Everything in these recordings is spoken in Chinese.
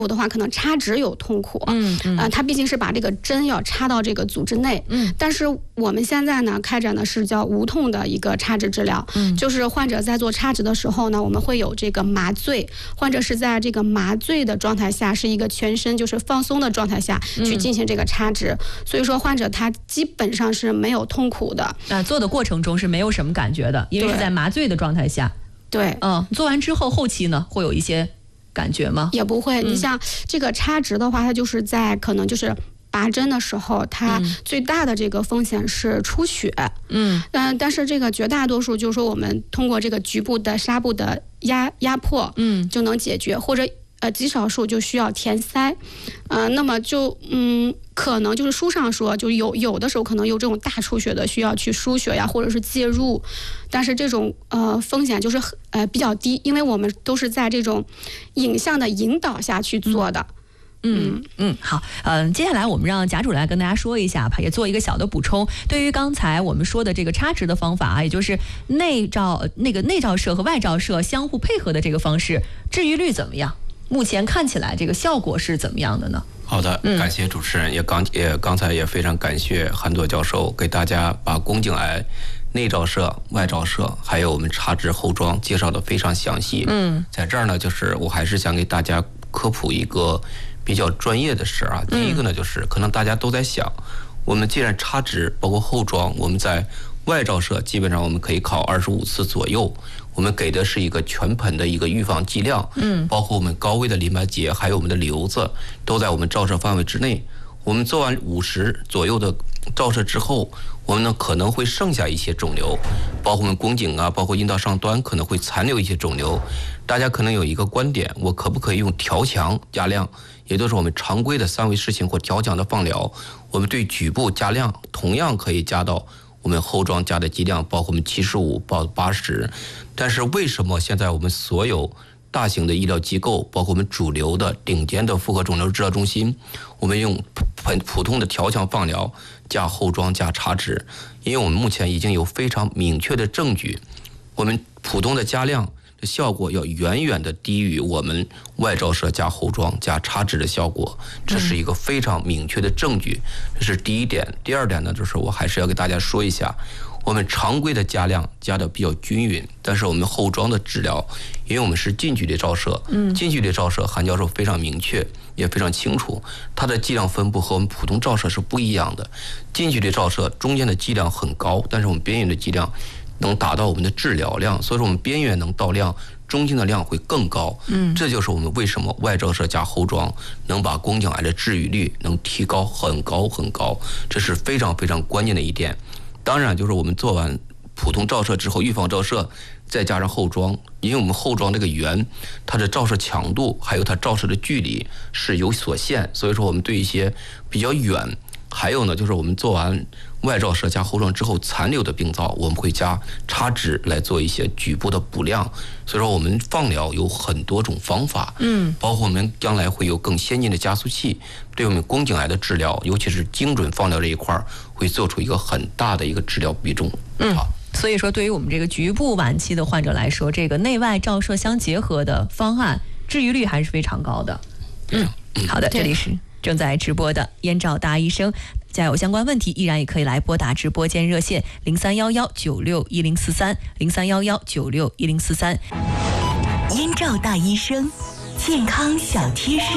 的话可能插指有痛苦，它毕竟是把这个针要插到这个组织内，但是我们现在呢开展的是叫无痛的一个插指治疗，就是患者在做插指的时候呢，我们会有这个麻醉，患者是在这个麻醉的状态下，是一个全身就是放松的状态下去进行这个插指，所以说患者他基本上是没有痛苦的， 做的过程中是没有什么感觉的，因为是在麻醉的状态下。 对， 做完之后后期呢会有一些感觉吗？ 也不会，你像这个插指的话，它就是在可能就是拔针的时候，它最大的这个风险是出血，但是这个绝大多数就是说我们通过这个局部的纱布的压迫，就能解决，或者极少数就需要填塞，那么就可能就是书上说，就有的时候可能有这种大出血的，需要去输血呀，或者是介入，但是这种风险就是比较低，因为我们都是在这种影像的引导下去做的。 好，接下来我们让贾主来跟大家说一下吧，也做一个小的补充。对于刚才我们说的这个插指的方法啊，也就是内照射和外照射相互配合的这个方式，治愈率怎么样？目前看起来这个效果是怎么样的呢？ 好的，感谢主持人，刚才也非常感谢韩佐教授给大家把宫颈癌内照射、外照射还有我们插指后装介绍的非常详细。在这儿呢，就是我还是想给大家科普一个比较专业的事啊。第一个呢，就是可能大家都在想，我们既然插指包括后装，我们在外照射基本上我们可以考25次左右，我们给的是一个全盆的一个预防剂量，包括我们高危的淋巴结还有我们的瘤子都在我们照射范围之内。我们做完50左右的照射之后，我们呢可能会剩下一些肿瘤，包括我们宫颈啊，包括阴道上端可能会残留一些肿瘤。大家可能有一个观点，我可不可以用调强加量，也就是我们常规的3维视型或调强的放疗，我们对局部加量，同样可以加到我们后装加的剂量，包括我们75到80。但是为什么现在我们所有大型的医疗机构，包括我们主流的顶尖的妇科肿瘤治疗中心，我们用普通的调强放疗加后装加插指？因为我们目前已经有非常明确的证据，我们普通的加量的效果要远远的低于我们外照射加后装加插指的效果，这是一个非常明确的证据，这是第一点。第二点呢，就是我还是要给大家说一下，我们常规的加量加的比较均匀，但是我们后装的治疗，因为我们是近距离照射，近距离照射韩教授非常明确也非常清楚，它的剂量分布和我们普通照射是不一样的。近距离照射中间的剂量很高，但是我们边缘的剂量能达到我们的治疗量，所以说我们边缘能到量，中间的量会更高。这就是我们为什么外照射加后装能把宫颈癌的治愈率能提高很高很高，这是非常非常关键的一点。当然就是我们做完普通照射之后，预防照射再加上后装，因为我们后装这个圆它的照射强度还有它照射的距离是有所限，所以说我们对一些比较远，还有呢就是我们做完外照射加后装之后残留的病灶，我们会加插指来做一些局部的补量。所以说我们放疗有很多种方法，包括我们将来会有更先进的加速器，对我们宫颈癌的治疗，尤其是精准放疗这一块会做出一个很大的一个治疗比重。好， 所以说对于我们这个局部晚期的患者来说，这个内外照射相结合的方案治愈率还是非常高的。好的，这里是正在直播的燕赵大医生，家有相关问题依然也可以来拨打直播间热线0311961043，0311961043。 燕赵大医生健康小贴士。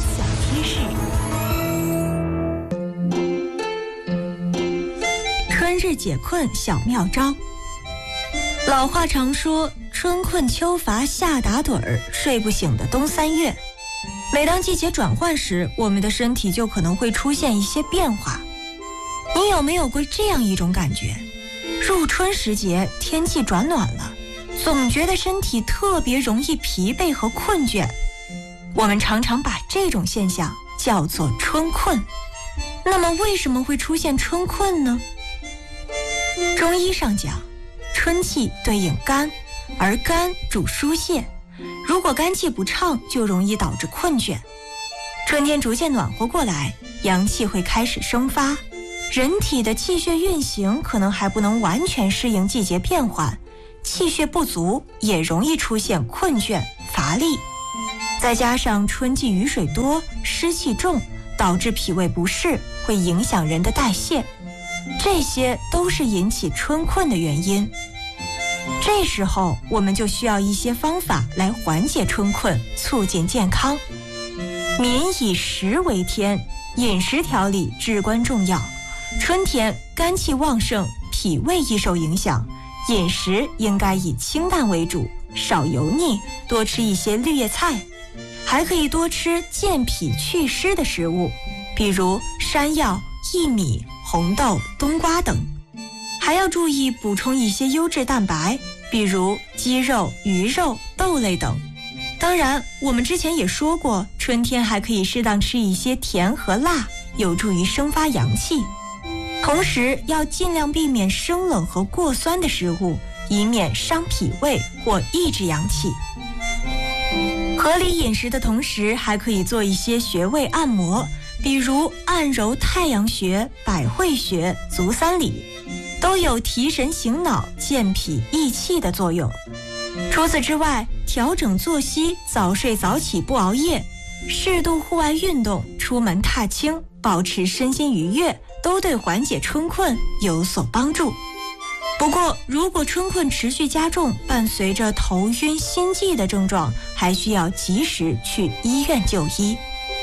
春日解困小妙招。老话常说，春困秋乏夏打盹儿，睡不醒的冬3月。每当季节转换时，我们的身体就可能会出现一些变化。你有没有过这样一种感觉？入春时节，天气转暖了，总觉得身体特别容易疲惫和困倦。我们常常把这种现象叫做春困。那么为什么会出现春困呢？中医上讲，春气对应肝，而肝主疏泄，如果肝气不畅，就容易导致困倦。春天逐渐暖和过来，阳气会开始生发，人体的气血运行可能还不能完全适应季节变换，气血不足也容易出现困倦乏力。 再加上春季雨水多、湿气重，导致脾胃不适，会影响人的代谢，这些都是引起春困的原因。这时候我们就需要一些方法来缓解春困，促进健康。民以食为天，饮食调理至关重要。春天肝气旺盛，脾胃易受影响，饮食应该以清淡为主，少油腻，多吃一些绿叶菜，还可以多吃健脾祛湿的食物，比如山药、薏米、红豆、冬瓜等。还要注意补充一些优质蛋白，比如鸡肉、鱼肉、豆类等。当然，我们之前也说过，春天还可以适当吃一些甜和辣，有助于生发阳气。同时要尽量避免生冷和过酸的食物，以免伤脾胃或抑制阳气。合理饮食的同时，还可以做一些穴位按摩，比如按揉太阳穴、百会穴、足三里，都有提神醒脑、健脾益气的作用。除此之外，调整作息，早睡早起不熬夜，适度户外运动，出门踏青，保持身心愉悦，都对缓解春困有所帮助。不过，如果春困持续加重，伴随着头晕、心悸的症状，还需要及时去医院就医。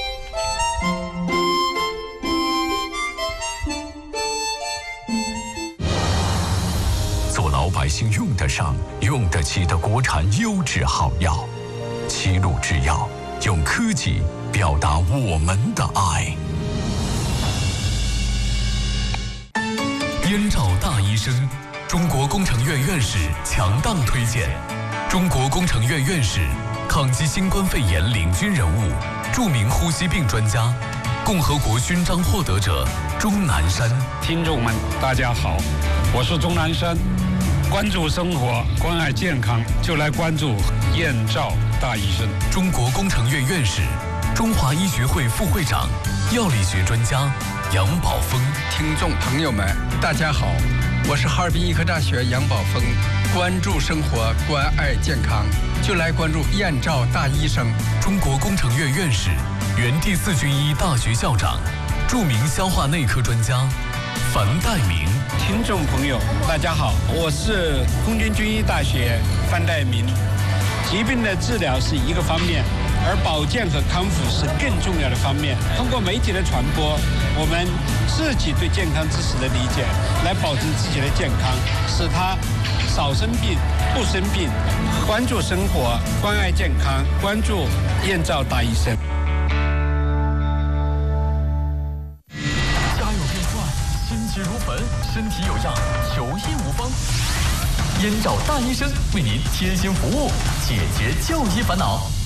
做老百姓用得上、用得起的国产优质好药，齐鲁制药用科技表达我们的爱。燕赵大医生，中国工程院院士强档推荐。中国工程院院士，抗击新冠肺炎领军人物，著名呼吸病专家，共和国勋章获得者钟南山。 听众们，大家好，我是钟南山。关注生活，关爱健康，就来关注燕赵大医生。 中国工程院院士，中华医学会副会长，药理学专家杨宝峰。 听众朋友们，大家好，我是哈尔滨医科大学杨宝峰。关注生活，关爱健康，就来关注燕赵大医生。 中国工程院院士，原第4军医大学校长，著名消化内科专家樊岱明。 听众朋友，大家好，我是空军军医大学樊岱明。疾病的治疗是一个方面，而保健和康复是更重要的方面。通过媒体的传播，我们自己对健康知识的理解，来保证自己的健康，使他少生病、不生病。关注生活，关爱健康，关注燕赵大医生。 家有变坏，心急如焚，身体有恙，求医无方。燕赵大医生为您贴心服务，解决就医烦恼。